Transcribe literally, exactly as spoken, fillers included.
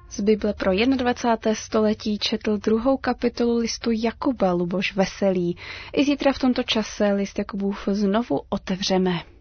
Z Bible pro dvacáté první století četl druhou kapitolu listu Jakuba Luboš Veselý. I zítra v tomto čase list Jakubův znovu otevřeme.